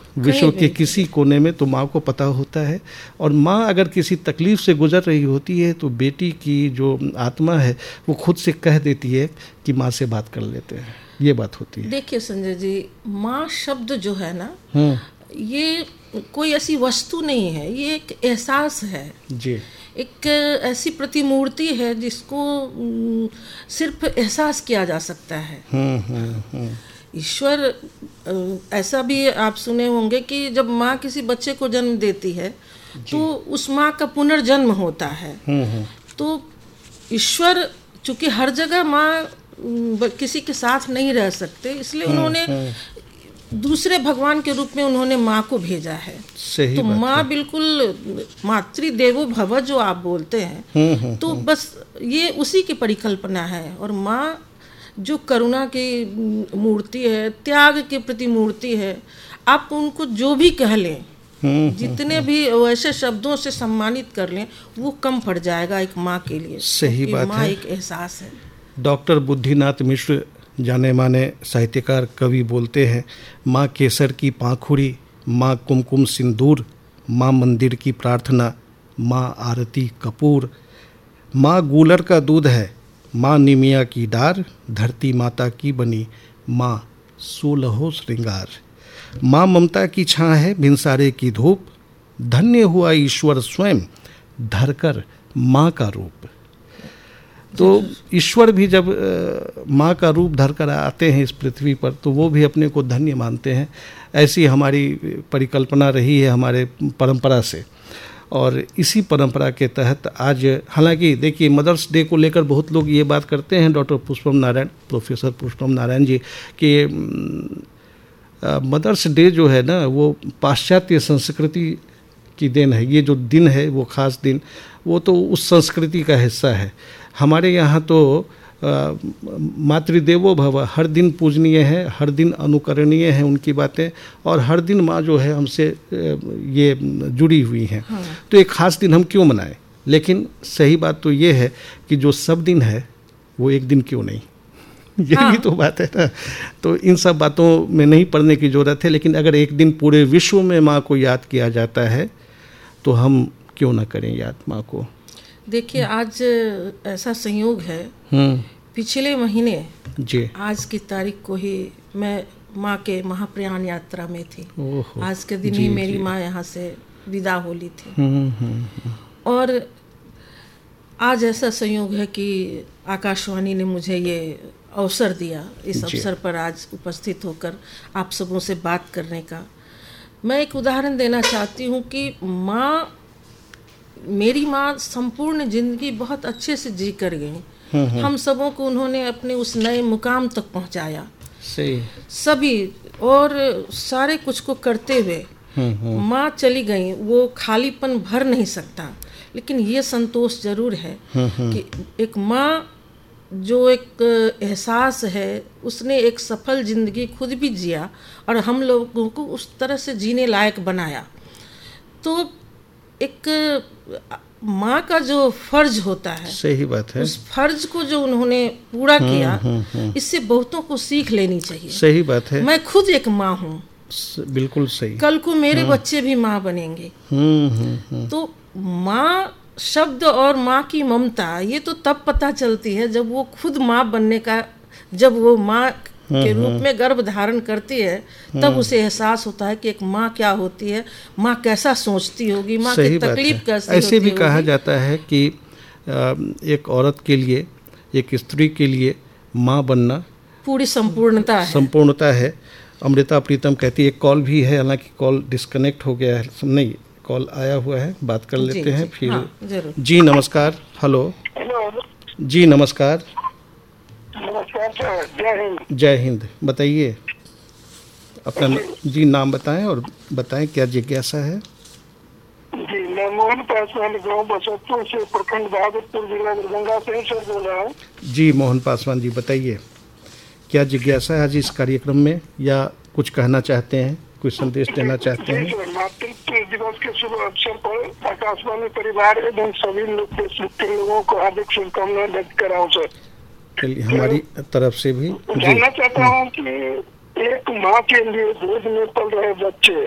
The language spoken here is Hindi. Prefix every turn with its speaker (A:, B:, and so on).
A: विश्व के किसी कोने में, तो माँ को पता होता है। और माँ अगर किसी तकलीफ से गुजर रही होती है तो बेटी की जो आत्मा है वो खुद से कह देती है कि माँ से बात कर लेते हैं, ये बात होती है।
B: देखिए संजय जी, माँ शब्द जो है ना, ये कोई ऐसी वस्तु नहीं है, ये एक एहसास है जी। एक ऐसी प्रतिमूर्ति है जिसको सिर्फ एहसास किया जा सकता है। ईश्वर, ऐसा भी आप सुने होंगे कि जब माँ किसी बच्चे को जन्म देती है तो उस माँ का पुनर्जन्म होता है। तो ईश्वर चूंकि हर जगह माँ किसी के साथ नहीं रह सकते, इसलिए उन्होंने दूसरे भगवान के रूप में उन्होंने माँ को भेजा है। सही तो माँ बिल्कुल मातृदेवो भव जो आप बोलते हैं, तो बस ये उसी की परिकल्पना है। और माँ जो करुणा की मूर्ति है, त्याग के प्रति मूर्ति है, आप उनको जो भी कह लें, जितने भी वैसे शब्दों से सम्मानित कर लें, वो कम पड़ जाएगा एक माँ के लिए।
A: सही बात है।
B: माँ एक एहसास है।
A: डॉक्टर बुद्धिनाथ मिश्र, जाने माने साहित्यकार, कवि बोलते हैं, माँ केसर की पाखुड़ी, माँ कुमकुम सिंदूर, माँ मंदिर की प्रार्थना, माँ आरती कपूर, माँ गूलर का दूध है, माँ निमिया की डार, धरती माता की बनी, माँ सोलहो श्रृंगार, माँ ममता की छाँ है, भिनसारे की धूप, धन्य हुआ ईश्वर स्वयं धरकर माँ का रूप। तो ईश्वर भी जब माँ का रूप धरकर आते हैं इस पृथ्वी पर, तो वो भी अपने को धन्य मानते हैं। ऐसी हमारी परिकल्पना रही है हमारे परंपरा से, और इसी परंपरा के तहत आज, हालांकि देखिए, मदर्स डे को लेकर बहुत लोग ये बात करते हैं, डॉक्टर पुष्पम नारायण, प्रोफेसर पुष्पम नारायण जी, कि मदर्स डे जो है ना, वो पाश्चात्य संस्कृति की देन है। ये जो दिन है, वो खास दिन, वो तो उस संस्कृति का हिस्सा है। हमारे यहाँ तो मातृदेवो भव, हर दिन पूजनीय है, हर दिन अनुकरणीय है उनकी बातें, और हर दिन माँ जो है हमसे ये जुड़ी हुई हैं। तो एक खास दिन हम क्यों मनाएं? लेकिन सही बात तो ये है कि जो सब दिन है वो एक दिन क्यों नहीं, ये भी तो बात है ना। तो इन सब बातों में नहीं पड़ने की ज़रूरत है, लेकिन अगर एक दिन पूरे विश्व में माँ को याद किया जाता है तो हम क्यों ना करें याद माँ को।
B: देखिए, आज ऐसा संयोग है, पिछले महीने जी आज की तारीख को ही मैं माँ के महाप्रयाण यात्रा में थी। आज के दिन ही मेरी माँ यहाँ से विदा होली थी। और आज ऐसा संयोग है कि आकाशवाणी ने मुझे ये अवसर दिया, इस अवसर पर आज उपस्थित होकर आप सबों से बात करने का। मैं एक उदाहरण देना चाहती हूँ कि माँ, मेरी माँ संपूर्ण जिंदगी बहुत अच्छे से जी कर गई। हम सबों को उन्होंने अपने उस नए मुकाम तक पहुँचाया, सभी और सारे कुछ को करते हुए माँ चली गई। वो खालीपन भर नहीं सकता, लेकिन ये संतोष जरूर है कि एक माँ जो एक एहसास है, उसने एक सफल जिंदगी खुद भी जिया और हम लोगों को उस तरह से जीने लायक बनाया। तो एक माँ का जो फर्ज होता है,
A: सही बात है,
B: उस फर्ज को जो उन्होंने पूरा किया, इससे बहुतों को सीख लेनी चाहिए।
A: सही बात है।
B: मैं खुद एक माँ हूँ,
A: बिल्कुल सही।
B: कल को मेरे बच्चे भी माँ बनेंगे। तो माँ शब्द और माँ की ममता, ये तो तब पता चलती है जब वो खुद माँ बनने का, जब वो माँ के रूप में गर्भ धारण करती है, तब उसे एहसास होता है कि एक माँ क्या होती है, माँ कैसा सोचती होगी, माँ की तकलीफ कैसी होती है।
A: ऐसे भी कहा जाता है कि एक औरत के लिए, एक स्त्री के लिए माँ बनना
B: पूरी संपूर्णता है।
A: अमृता प्रीतम कहती है, एक कॉल भी है, हालांकि कॉल डिस्कनेक्ट हो गया है, नहीं, कॉल आया हुआ है, बात कर लेते हैं फिर।
B: हाँ,
A: जी नमस्कार। हेलो जी नमस्कार। जय हिंद। बताइए अपना जी नाम बताएं और बताएं क्या जिज्ञासा है।
C: जी, मैं मोहन पासवान, गांव बसंतपुर से, प्रखंड बहादुरपुर, जिला दरभंगा से बोल रहा हूँ।
A: जी मोहन पासवान जी, बताइए क्या जिज्ञासा है आज इस कार्यक्रम में, या कुछ कहना चाहते हैं, कुछ संदेश देना चाहते हैं?
C: मातृत्व दिवस के शुभ अवसर पर आकाशवाणी परिवार एवं सभी लोगों को हार्दिक शुभकामनाएं व्यक्त कर रहा हूँ सर।
A: चलिए, हमारी तरफ से भी
C: जानना चाहता हूँ कि एक माँ के लिए गोद में पल रहे बच्चे